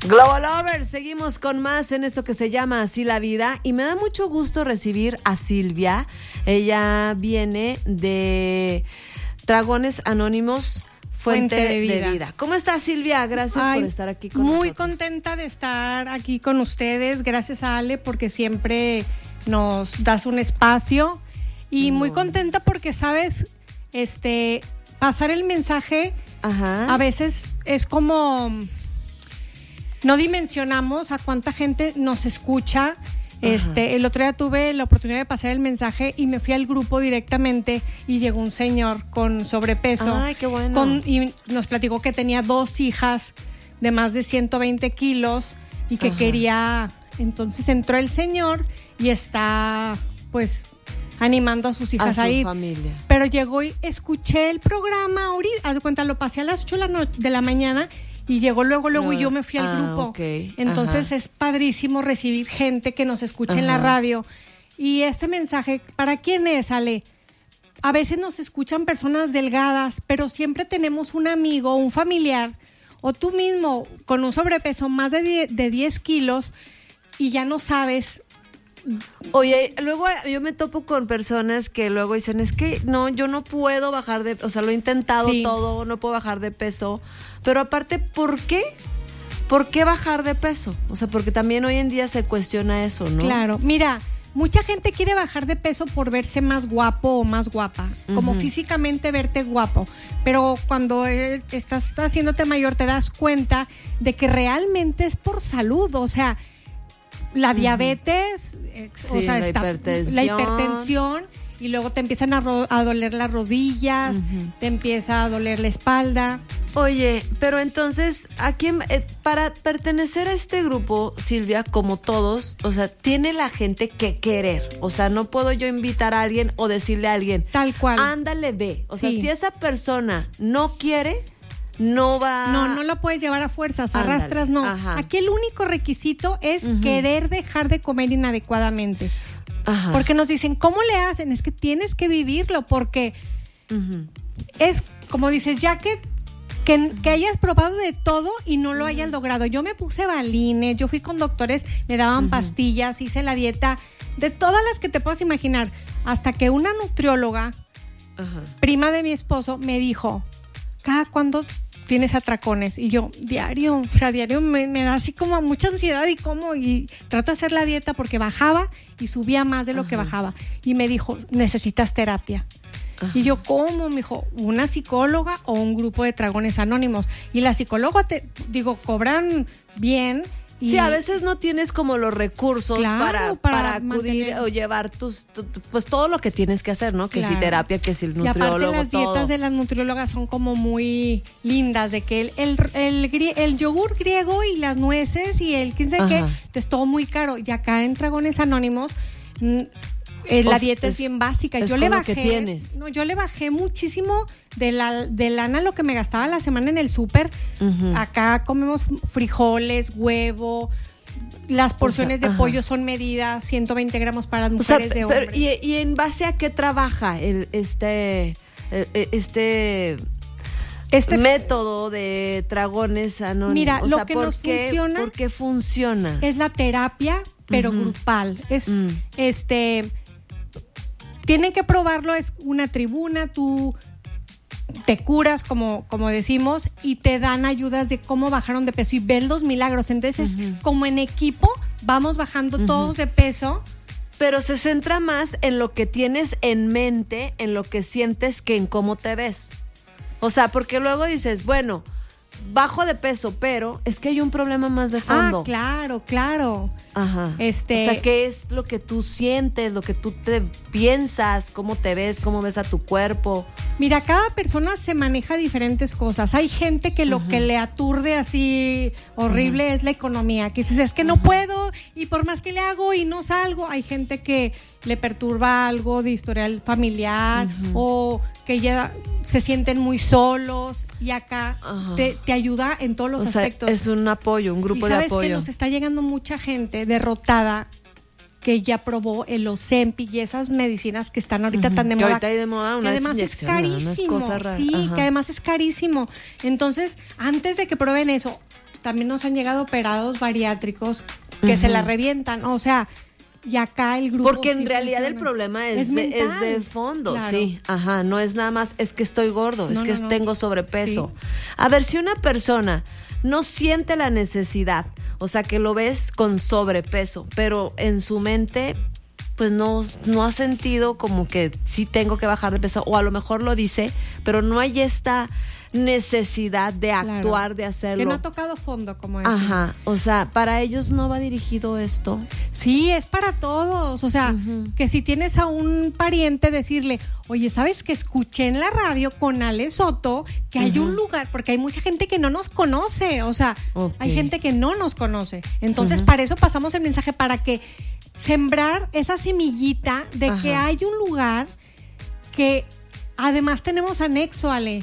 Global Lovers, seguimos con más en esto que se llama Así la Vida y me da mucho gusto recibir a Silvia. Ella viene de Dragones Anónimos, Fuente de Vida. ¿Cómo estás, Silvia? Gracias por estar aquí con nosotros. Muy contenta de estar aquí con ustedes. Gracias a Ale porque siempre nos das un espacio y muy contenta porque, ¿sabes? Pasar el mensaje a veces es como... No dimensionamos a cuánta gente nos escucha. El otro día tuve la oportunidad de pasar el mensaje y me fui al grupo directamente y llegó un señor con sobrepeso. Ay, qué bueno. Y nos platicó que tenía 2 hijas de más de 120 kilos y que quería... Entonces entró el señor y está, pues, animando a sus hijas a ir. Familia. Pero llegó y escuché el programa ahorita. Haz de cuenta, lo pasé a las 8 de la mañana. Y llegó luego y yo me fui al grupo. Okay. Entonces es padrísimo recibir gente que nos escucha en la radio. Y este mensaje, ¿para quién es, Ale? A veces nos escuchan personas delgadas, pero siempre tenemos un amigo, un familiar, o tú mismo con un sobrepeso más de 10 kilos y ya no sabes. Oye, luego yo me topo con personas que luego dicen, es que no, yo no puedo bajar de... O sea, lo he intentado todo, no puedo bajar de peso. Pero aparte, ¿por qué? ¿Por qué bajar de peso? O sea, porque también hoy en día se cuestiona eso, ¿no? Claro, mira, mucha gente quiere bajar de peso por verse más guapo o más guapa, como físicamente verte guapo. Pero cuando estás haciéndote mayor te das cuenta de que realmente es por salud, o sea... La diabetes, la hipertensión, y luego te empiezan a doler las rodillas, te empieza a doler la espalda. Oye, pero entonces, ¿a quién, para pertenecer a este grupo, Silvia, como todos, o sea, tiene la gente que querer? O sea, no puedo yo invitar a alguien o decirle a alguien, tal cual, ándale, ve. O sea, si esa persona no quiere... No va... No la puedes llevar a fuerzas, arrastras, no. Aquí el único requisito es querer dejar de comer inadecuadamente. Porque nos dicen, ¿cómo le hacen? Es que tienes que vivirlo, porque es, como dices, ya que hayas probado de todo y no lo hayas logrado. Yo me puse balines, yo fui con doctores, me daban pastillas, hice la dieta, de todas las que te puedas imaginar, hasta que una nutrióloga, prima de mi esposo, me dijo, ¿cada cuándo tienes atracones? Y yo, diario me da así como mucha ansiedad y trato de hacer la dieta porque bajaba y subía más de lo que bajaba. Y me dijo, necesitas terapia. Y yo, ¿cómo? Me dijo, una psicóloga o un grupo de Dragones Anónimos. Y la psicóloga, cobran bien. Sí, a veces no tienes como los recursos para acudir o llevar pues todo lo que tienes que hacer, ¿no? Que si terapia, que si el nutriólogo, y aparte las dietas de las nutriólogas son como muy lindas, de que el yogur griego y las nueces y el quién sabe qué, es todo muy caro. Y acá en Dragones Anónimos... la dieta es bien básica. Yo le bajé muchísimo de lana lo que me gastaba la semana en el súper. Acá comemos frijoles, huevo. Las porciones de pollo son medidas 120 gramos para las mujeres de hombre. ¿Y en base a qué trabaja este método de Dragones Anónimos? Mira, lo que nos funciona... ¿Por qué funciona? Es la terapia, pero grupal. Tienen que probarlo, es una tribuna, tú te curas, como decimos, y te dan ayudas de cómo bajaron de peso y ves los milagros. Entonces, como en equipo, vamos bajando todos de peso. Pero se centra más en lo que tienes en mente, en lo que sientes, que en cómo te ves. O sea, porque luego dices, bueno, bajo de peso, pero es que hay un problema más de fondo. Claro. O sea, ¿qué es lo que tú sientes, lo que tú te piensas, cómo te ves, cómo ves a tu cuerpo? Mira, cada persona se maneja diferentes cosas. Hay gente que lo que le aturde así horrible es la economía, que dices, es que no puedo y por más que le hago y no salgo. Hay gente que le perturba algo de historial familiar o que ya se sienten muy solos y acá te ayuda en todos los aspectos. Es un apoyo, un grupo de apoyo. Y sabes que nos está llegando mucha gente derrotada que ya probó el Ozempic y esas medicinas que están ahorita tan de moda. Que ahorita hay de moda una inyección, además es carísimo. Sí, que además es carísimo. Entonces, antes de que prueben eso, también nos han llegado operados bariátricos que se la revientan, o sea, y acá el grupo... Porque en realidad el problema es de fondo, claro. Sí, ajá, no es nada más, es que estoy gordo, es que tengo sobrepeso. Sí. A ver, si una persona no siente la necesidad, o sea, que lo ves con sobrepeso, pero en su mente... pues no ha sentido como que sí tengo que bajar de peso, o a lo mejor lo dice, pero no hay esta necesidad de actuar, claro, de hacerlo. Que no ha tocado fondo, como es. Ajá, o sea, ¿para ellos no va dirigido esto? Sí, es para todos, o sea, que si tienes a un pariente decirle, oye, ¿sabes que escuché en la radio con Ale Soto que hay un lugar? Porque hay mucha gente que no nos conoce, o sea, hay gente que no nos conoce. Entonces, para eso pasamos el mensaje, para que sembrar esa semillita de que hay un lugar que además tenemos anexo, Ale,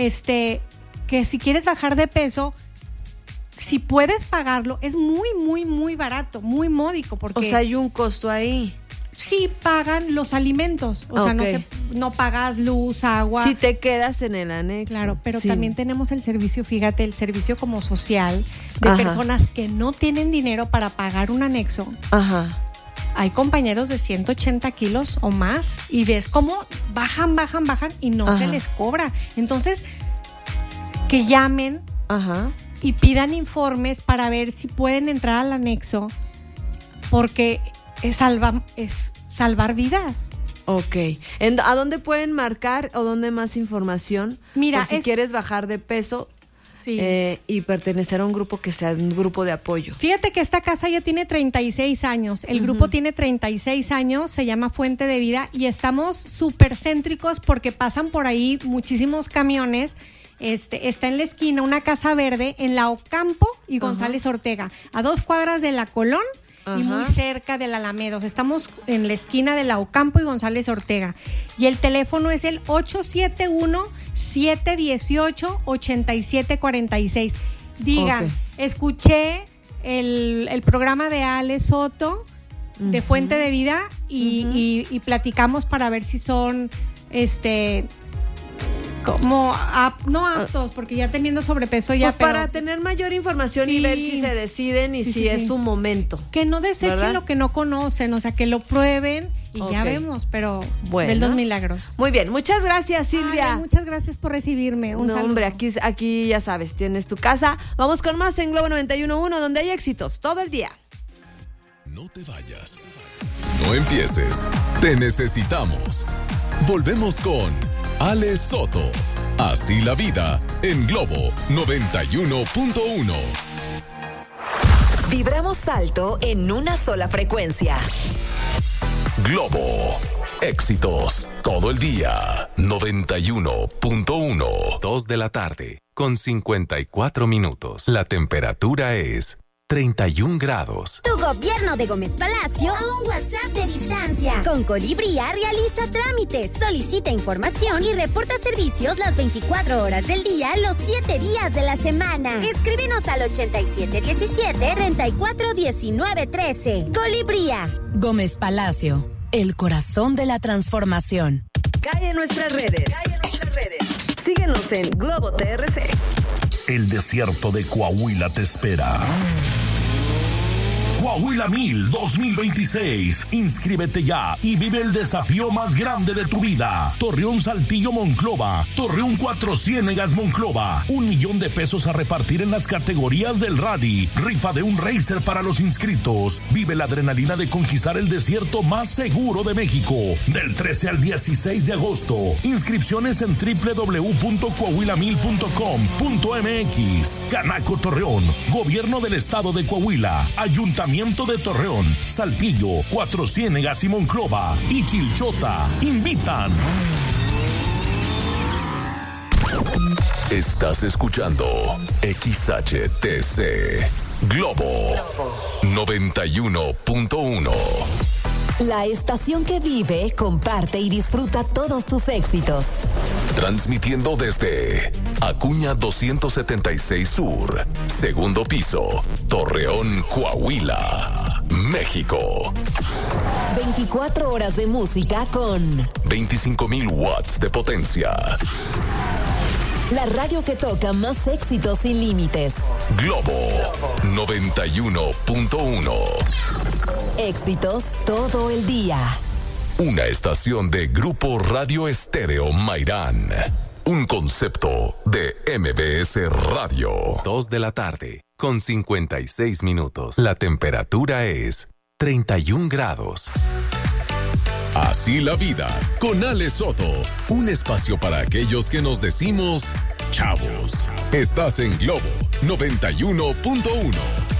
que si quieres bajar de peso, si puedes pagarlo, es muy, muy, muy barato, muy módico. Porque, o sea, hay un costo ahí. Sí, pagan los alimentos, o sea, no pagas luz, agua. Si te quedas en el anexo. Claro, pero también tenemos el servicio, fíjate, el servicio como social de personas que no tienen dinero para pagar un anexo. Ajá. Hay compañeros de 180 kilos o más y ves cómo bajan y no se les cobra. Entonces, que llamen y pidan informes para ver si pueden entrar al anexo, porque es salvar vidas. Ok. ¿A dónde pueden marcar o dónde más información? Mira, por si quieres bajar de peso. Sí. Y pertenecer a un grupo que sea un grupo de apoyo. Fíjate que esta casa ya tiene 36 años. El grupo tiene 36 años, se llama Fuente de Vida y estamos súper céntricos porque pasan por ahí muchísimos camiones. Está en la esquina una casa verde en la Ocampo y González Ortega, a 2 cuadras de la Colón y muy cerca del Alameda. Estamos en la esquina de la Ocampo y González Ortega. Y el teléfono es el 871-718-8746. Digan, escuché el programa de Ale Soto de Fuente de Vida y platicamos para ver si son como no aptos, porque ya teniendo sobrepeso ya, pues para tener mayor información y ver si se deciden y si es su momento. Que no desechen, ¿verdad?, lo que no conocen, o sea, que lo prueben y ya vemos, pero ven los milagros. Muy bien, muchas gracias, Silvia. Muchas gracias por recibirme. Un saludo. Hombre, aquí ya sabes, tienes tu casa. Vamos con más en Globo 91.1, donde hay éxitos todo el día. No te vayas. No empieces. Te necesitamos. Volvemos con Ale Soto. Así la vida en Globo 91.1. Vibramos alto en una sola frecuencia. Globo. Éxitos todo el día. 91.1. 2 de la tarde con 54 minutos. La temperatura es 31 grados. Tu gobierno de Gómez Palacio a un WhatsApp de distancia. Con Colibría realiza trámites, solicita información y reporta servicios las 24 horas del día, los 7 días de la semana. Escríbenos al 8717-341913. Colibría. Gómez Palacio, el corazón de la transformación. Cae en nuestras redes. Síguenos en Globo TRC. El desierto de Coahuila te espera. Coahuila 1000 2026. Inscríbete ya y vive el desafío más grande de tu vida. Torreón, Saltillo, Monclova. Torreón, Cuatro Ciénegas, Monclova. $1,000,000 a repartir en las categorías del rally. Rifa de un racer para los inscritos. Vive la adrenalina de conquistar el desierto más seguro de México. Del 13 al 16 de agosto. Inscripciones en www.coahuila1000.com.mx. Canaco Torreón. Gobierno del Estado de Coahuila. Ayuntamiento de Torreón, Saltillo, Cuatro Ciénegas y Monclova y Chilchota invitan. Estás escuchando XHTC Globo 91.1. La estación que vive, comparte y disfruta todos tus éxitos. Transmitiendo desde Acuña 276 Sur, segundo piso, Torreón, Coahuila, México. 24 horas de música con 25,000 watts de potencia. La radio que toca más éxitos sin límites. Globo 91.1. Éxitos todo el día. Una estación de Grupo Radio Estéreo Mairán. Un concepto de MBS Radio. 2 de la tarde, con 56 minutos. La temperatura es 31 grados. Así la vida, con Ale Soto. Un espacio para aquellos que nos decimos chavos. Estás en Globo 91.1.